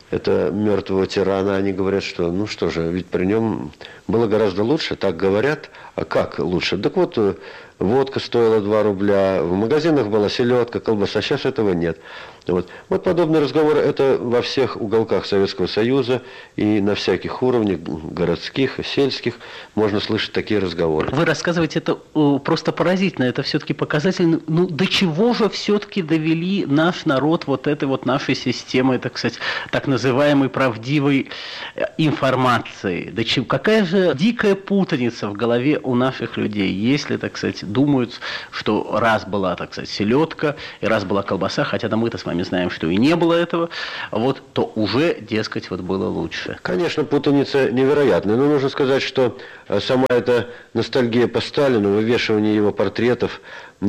это мертвого тирана, они говорят, что, ну что же, ведь при нем было гораздо лучше, так говорят. А как лучше? Так вот, водка стоила 2 рубля, в магазинах была селедка, колбаса, сейчас этого нет. Вот подобные разговоры, это во всех уголках Советского Союза и на всяких уровнях, городских, сельских, можно слышать такие разговоры. Вы рассказываете, это просто поразительно, это все-таки показательно. Ну, до чего же все-таки довели наш народ вот этой вот нашей системой, так сказать, так называемой правдивой информации? Какая же дикая путаница в голове у наших людей, если, так сказать, думают, что раз была, так сказать, селедка, и раз была колбаса, хотя мы-то с вами знаем, что и не было этого, вот, то уже, дескать, вот было лучше. Конечно, путаница невероятная, но нужно сказать, что сама эта ностальгия по Сталину, вывешивание его портретов,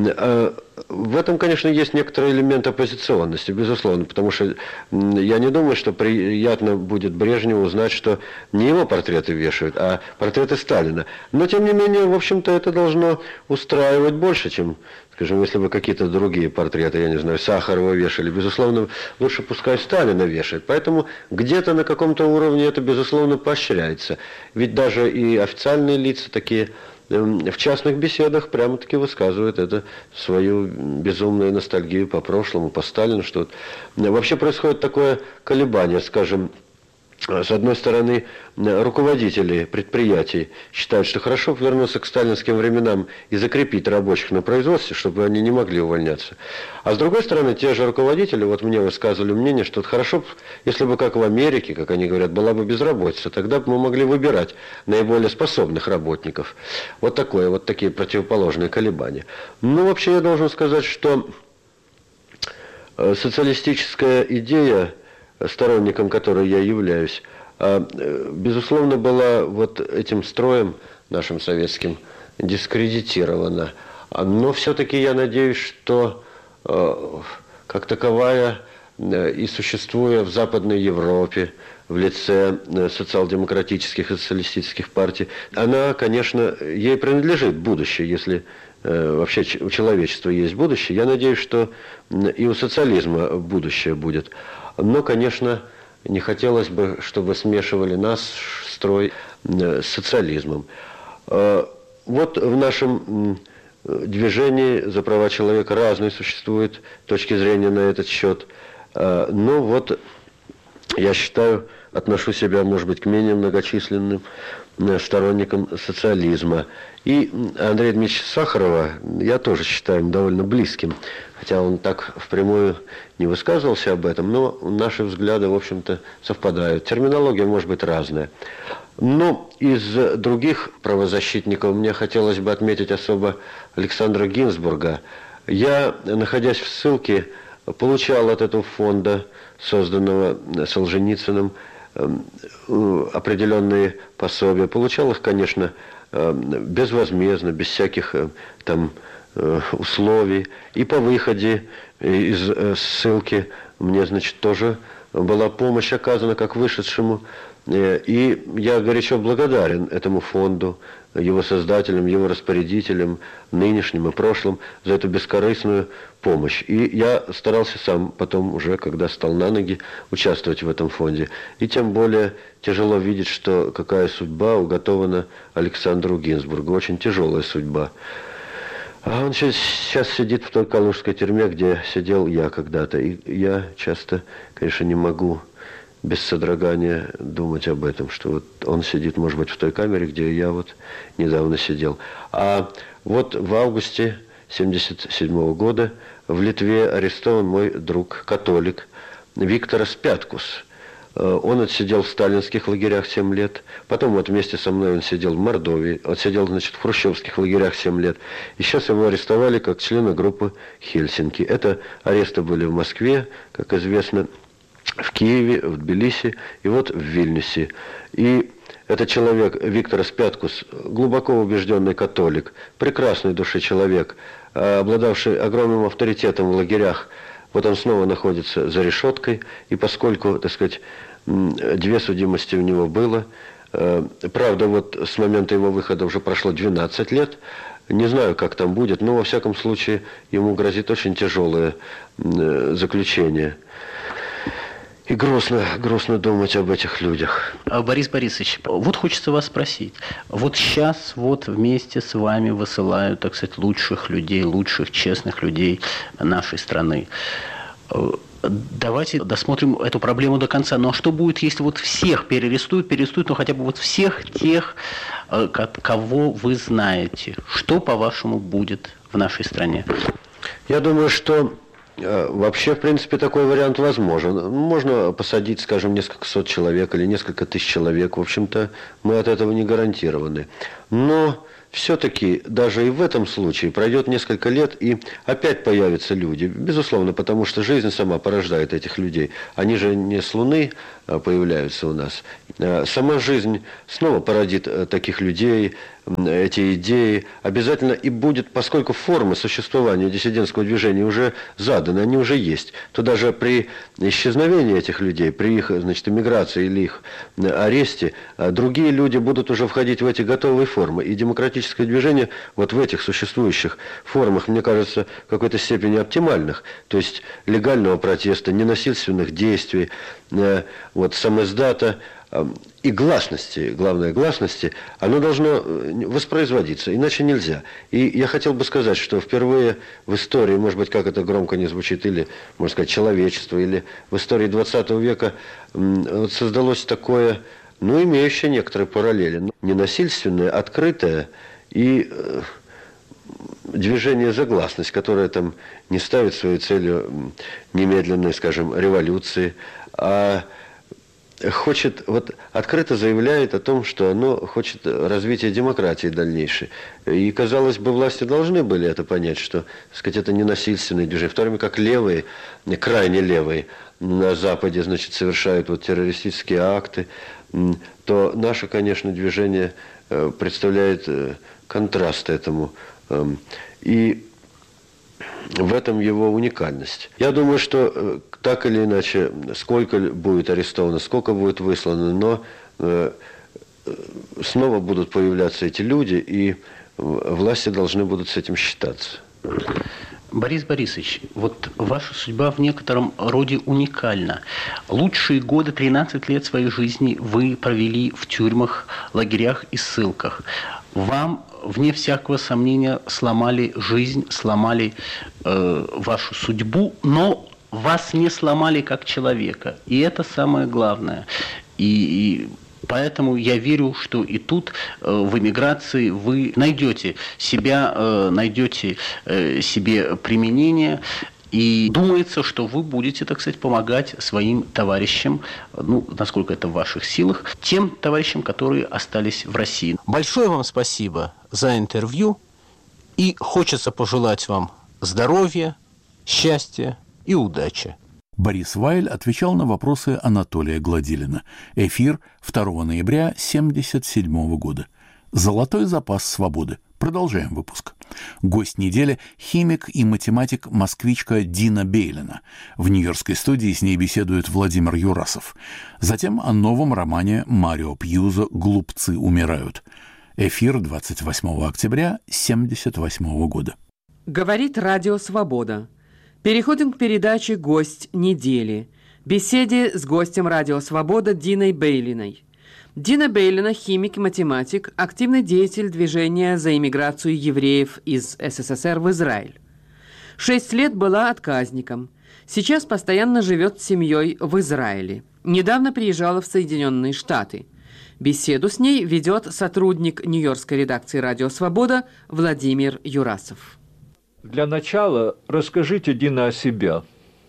в этом, конечно, есть некоторый элемент оппозиционности, безусловно, потому что я не думаю, что приятно будет Брежневу узнать, что не его портреты вешают, а портреты Сталина. Но, тем не менее, в общем-то, это должно устраивать больше, чем, скажем, если бы какие-то другие портреты, я не знаю, Сахарова вешали. Безусловно, лучше пускай Сталина вешает. Поэтому где-то на каком-то уровне это, безусловно, поощряется. Ведь даже и официальные лица такие в частных беседах прямо-таки высказывают это свою безумную ностальгию по прошлому, по Сталину, что вообще происходит такое колебание, скажем, с одной стороны, руководители предприятий считают, что хорошо вернуться к сталинским временам и закрепить рабочих на производстве, чтобы они не могли увольняться. А с другой стороны, те же руководители, вот мне высказывали мнение, что хорошо, если бы, как в Америке, как они говорят, была бы безработица, тогда бы мы могли выбирать наиболее способных работников. Вот такие противоположные колебания. Ну, вообще, я должен сказать, что социалистическая идея, сторонником которой я являюсь, безусловно, была вот этим строем нашим советским дискредитирована. Но все-таки я надеюсь, что как таковая и существуя в Западной Европе в лице социал-демократических и социалистических партий, она, конечно, ей принадлежит будущее, если вообще у человечества есть будущее. Я надеюсь, что и у социализма будущее будет. Но, конечно, не хотелось бы, чтобы смешивали наш строй с социализмом. Вот в нашем движении за права человека разные существуют точки зрения на этот счет. Но вот я считаю, отношу себя, может быть, к менее многочисленным сторонникам социализма. И Андрея Дмитриевича Сахарова я тоже считаю довольно близким, хотя он так впрямую не высказывался об этом, но наши взгляды, в общем-то, совпадают. Терминология может быть разная. Но из других правозащитников мне хотелось бы отметить особо Александра Гинзбурга. Я, находясь в ссылке, получал от этого фонда, созданного Солженицыным, определенные пособия. Получал их, конечно, безвозмездно, без всяких там условий. И по выходе из ссылки мне, значит, тоже была помощь оказана как вышедшему. И я горячо благодарен этому фонду, его создателям, его распорядителям, нынешним и прошлым, за эту бескорыстную помощь. И я старался сам потом уже, когда стал на ноги, участвовать в этом фонде. И тем более тяжело видеть, что какая судьба уготована Александру Гинзбургу. Очень тяжелая судьба. А он сейчас сидит в той калужской тюрьме, где сидел я когда-то. И я часто, конечно, не могу без содрогания думать об этом, что вот он сидит, может быть, в той камере, где я вот недавно сидел. А вот в августе 1977 года в Литве арестован мой друг, католик, Викторас Пяткус. Он отсидел в сталинских лагерях 7 лет. Потом вот вместе со мной он сидел в Мордовии. Он сидел, значит, в хрущевских лагерях 7 лет. И сейчас его арестовали как члена группы Хельсинки. Это аресты были в Москве, как известно, в Киеве, в Тбилиси и вот в Вильнюсе. И этот человек, Викторас Пяткус, глубоко убежденный католик, прекрасной души человек, обладавший огромным авторитетом в лагерях, вот он снова находится за решеткой, и поскольку, так сказать, 2 судимости у него было, правда, вот с момента его выхода уже прошло 12 лет, не знаю, как там будет, но во всяком случае ему грозит очень тяжелое заключение. И грустно думать об этих людях. Борис Борисович, вот хочется вас спросить. Вот сейчас вместе с вами высылают, так сказать, лучших людей, лучших, честных людей нашей страны. Давайте досмотрим эту проблему до конца. Но что будет, если всех перерестуют, но хотя бы всех тех, кого вы знаете? Что, по-вашему, будет в нашей стране? Я думаю, что вообще, в принципе, такой вариант возможен. Можно посадить, скажем, несколько сот человек или несколько тысяч человек. В общем-то, мы от этого не гарантированы. Но все-таки даже и в этом случае пройдет несколько лет, и опять появятся люди. Безусловно, потому что жизнь сама порождает этих людей. Они же не с Луны появляются у нас. Сама жизнь снова породит таких людей, эти идеи обязательно и будет, поскольку формы существования диссидентского движения уже заданы, они уже есть, то даже при исчезновении этих людей, при их, эмиграции или их аресте, другие люди будут уже входить в эти готовые формы. И демократическое движение в этих существующих формах, мне кажется, в какой-то степени оптимальных, то есть легального протеста, ненасильственных действий, самоиздата, и гласности, главное гласности, оно должно воспроизводиться, иначе нельзя. И я хотел бы сказать, что впервые в истории, может быть, как это громко не звучит, или, можно сказать, человечества, или в истории 20 века создалось такое, имеющее некоторые параллели, ненасильственное, открытое и движение за гласность, которое не ставит своей целью немедленной, скажем, революции, а хочет, открыто заявляет о том, что оно хочет развития демократии дальнейшей. И, казалось бы, власти должны были это понять, что, это ненасильственное движение, в то время как левые, крайне левые на Западе, совершают террористические акты, то наше, конечно, движение представляет контраст этому. И в этом его уникальность. Я думаю, что так или иначе, сколько будет арестовано, сколько будет выслано, но снова будут появляться эти люди, и власти должны будут с этим считаться. Борис Борисович, ваша судьба в некотором роде уникальна. Лучшие годы, 13 лет своей жизни, вы провели в тюрьмах, лагерях и ссылках. Вам, вне всякого сомнения, сломали жизнь, сломали вашу судьбу, но вас не сломали как человека. И это самое главное. И поэтому я верю, что и тут, в эмиграции, вы найдете себя, найдете себе применение. И думается, что вы будете, помогать своим товарищам, насколько это в ваших силах, тем товарищам, которые остались в России. Большое вам спасибо за интервью. И хочется пожелать вам здоровья, счастья и удачи. Борис Вайль отвечал на вопросы Анатолия Гладилина. Эфир 2 ноября 1977 года. «Золотой запас свободы». Продолжаем выпуск. Гость недели – химик и математик-москвичка Дина Бейлина. В нью-йоркской студии с ней беседует Владимир Юрасов. Затем о новом романе Марио Пьюзо «Глупцы умирают». Эфир 28 октября 1978 года. Говорит Радио Свобода. Переходим к передаче «Гость недели». Беседе с гостем Радио Свобода Диной Бейлиной. Дина Бейлина – химик и математик, активный деятель движения за иммиграцию евреев из СССР в Израиль. 6 лет была отказником. Сейчас постоянно живет с семьей в Израиле. Недавно приезжала в Соединенные Штаты. Беседу с ней ведет сотрудник нью-йоркской редакции «Радио Свобода» Владимир Юрасов. Для начала расскажите, Дина, о себе.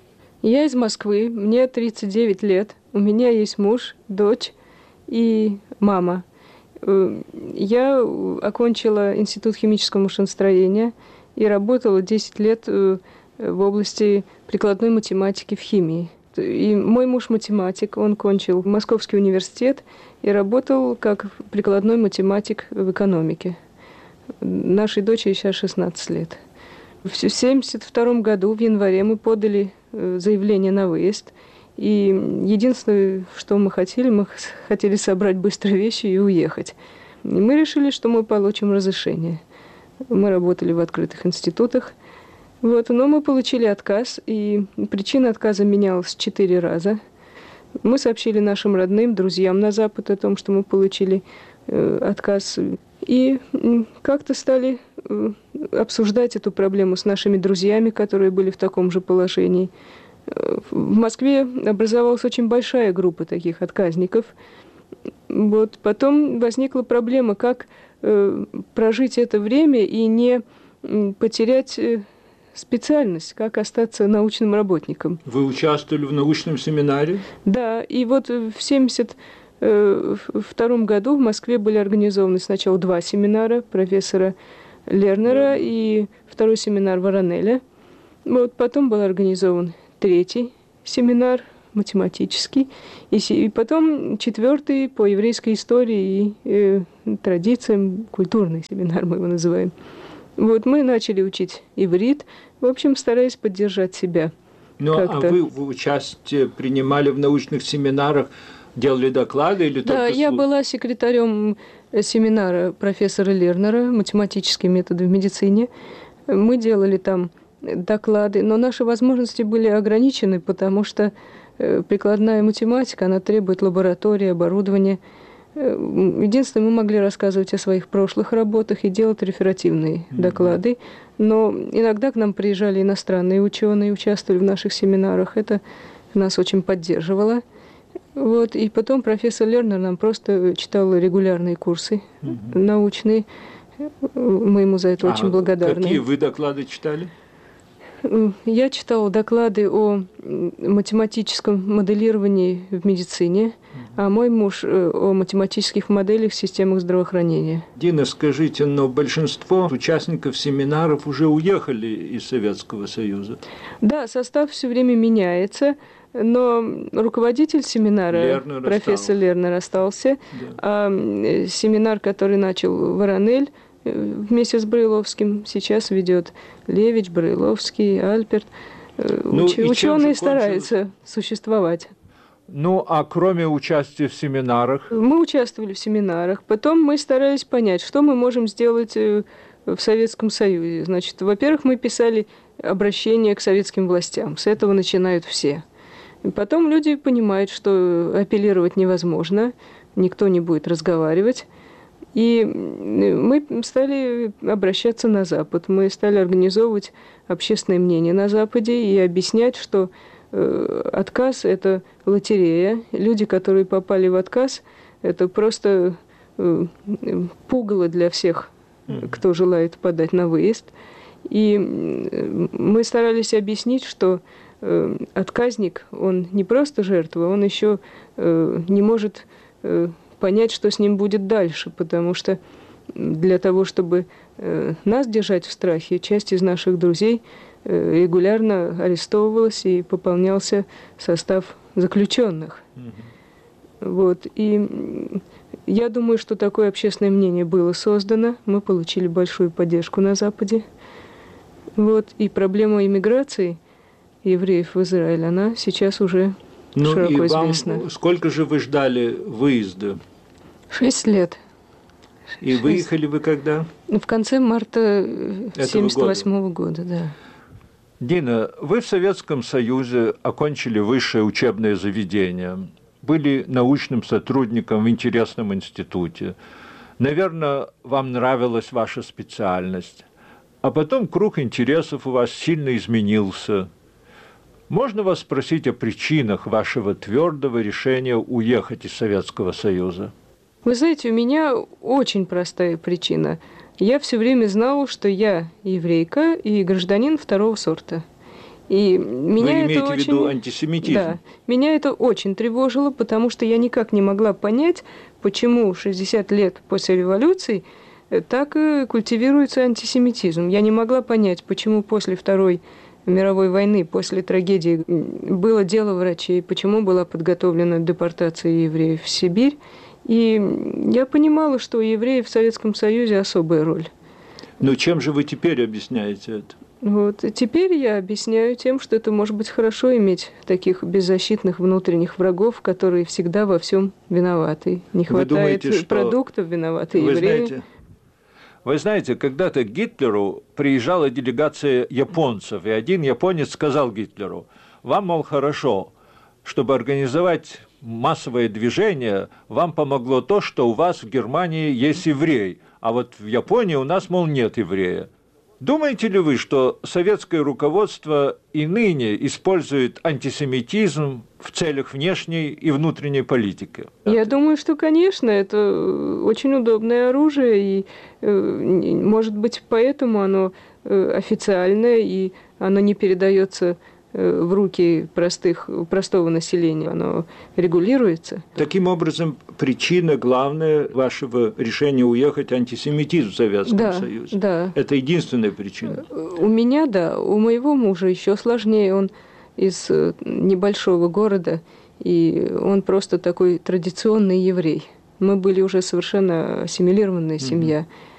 Я из Москвы, мне 39 лет. У меня есть муж, дочь и мама. Я окончила Институт химического машиностроения и работала 10 лет в области прикладной математики в химии. И мой муж математик, он кончил Московский университет и работал как прикладной математик в экономике. Нашей дочери сейчас 16 лет. В 1972 году, в январе, мы подали заявление на выезд. И единственное, что мы хотели собрать быстро вещи и уехать. И мы решили, что мы получим разрешение. Мы работали в открытых институтах. Но мы получили отказ, и причина отказа менялась 4 раза. Мы сообщили нашим родным, друзьям на Запад о том, что мы получили отказ. И как-то стали обсуждать эту проблему с нашими друзьями, которые были в таком же положении. В Москве образовалась очень большая группа таких отказников. Вот. Потом возникла проблема, как прожить это время и не потерять специальность, как остаться научным работником. Вы участвовали в научном семинаре? Да, и вот в 1972 году в Москве были организованы сначала 2 семинара профессора Лернера и второй семинар Воронеля. Вот, потом был организован 3-й семинар математический, и потом 4-й по еврейской истории и традициям, культурный семинар мы его называем. Вот мы начали учить иврит, в общем, стараясь поддержать себя. Ну, а вы участие принимали в научных семинарах, делали доклады или только... Да, я была секретарем семинара профессора Лернера «Математические методы в медицине». Мы делали там доклады, но наши возможности были ограничены, потому что прикладная математика, она требует лаборатории, оборудования. Единственное, мы могли рассказывать о своих прошлых работах и делать реферативные доклады, но иногда к нам приезжали иностранные ученые, участвовали в наших семинарах, это нас очень поддерживало. Вот, и потом профессор Лернер нам просто читал регулярные курсы научные, мы ему за это очень благодарны. Какие вы доклады читали? Я читала доклады о математическом моделировании в медицине, а мой муж о математических моделях в системах здравоохранения. Дина, скажите, но большинство участников семинаров уже уехали из Советского Союза? Да, состав все время меняется, но руководитель семинара, профессор Лернер, остался, а семинар, который начал Воронель, вместе с Брайловским сейчас ведет Левич, Брайловский, Альперт. Ученые стараются существовать. Ну, а кроме участия в семинарах? Мы участвовали в семинарах. Потом мы старались понять, что мы можем сделать в Советском Союзе. Значит, во-первых, мы писали обращения к советским властям. С этого начинают все. И потом люди понимают, что апеллировать невозможно, никто не будет разговаривать. И мы стали обращаться на Запад, мы стали организовывать общественное мнение на Западе и объяснять, что отказ – это лотерея. Люди, которые попали в отказ, это просто пугало для всех, кто желает подать на выезд. И мы старались объяснить, что отказник, он не просто жертва, он еще не может понять, что с ним будет дальше, потому что для того, чтобы нас держать в страхе, часть из наших друзей регулярно арестовывалась и пополнялся состав заключенных. Вот. И я думаю, что такое общественное мнение было создано. Мы получили большую поддержку на Западе. Вот. И проблема иммиграции евреев в Израиль, она сейчас уже широко известна. Сколько же вы ждали выезда? 6 лет. И выехали вы когда? В конце марта 1978 года, да. Дина, вы в Советском Союзе окончили высшее учебное заведение, были научным сотрудником в интересном институте. Наверное, вам нравилась ваша специальность. А потом круг интересов у вас сильно изменился. Можно вас спросить о причинах вашего твердого решения уехать из Советского Союза? Вы знаете, у меня очень простая причина. Я все время знала, что я еврейка и гражданин второго сорта. И меня Вы имеете в виду антисемитизм? Да. Меня это очень тревожило, потому что я никак не могла понять, почему 60 лет после революции так культивируется антисемитизм. Я не могла понять, почему после Второй мировой войны, после трагедии было дело врачей, почему была подготовлена депортация евреев в Сибирь. И я понимала, что у евреев в Советском Союзе особая роль. Но чем же вы теперь объясняете это? Вот. И теперь я объясняю тем, что это может быть хорошо иметь таких беззащитных внутренних врагов, которые всегда во всем виноваты. Не хватает продуктов, виноваты евреи. Вы знаете, когда-то к Гитлеру приезжала делегация японцев, и один японец сказал Гитлеру: «Вам, мол, хорошо, чтобы организовать массовое движение, вам помогло то, что у вас в Германии есть еврей, а вот в Японии у нас, мол, нет еврея. Думаете ли вы, что советское руководство и ныне использует антисемитизм в целях внешней и внутренней политики? Я думаю, что, конечно, это очень удобное оружие, и, может быть, поэтому оно официальное, и оно не передается в руки простого населения, оно регулируется. Таким образом, причина главная вашего решения уехать — антисемитизм в Советском Союзе. Да. Это единственная причина? У меня, да. У моего мужа еще сложнее. Он из небольшого города, и он просто такой традиционный еврей. Мы были уже совершенно ассимилированная семья.